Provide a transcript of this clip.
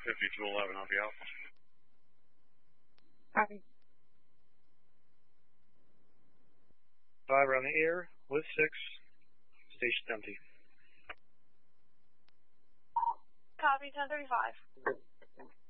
5211, I'll be out. Copy. 5 are on the air with 6. Station empty. Copy, 1035.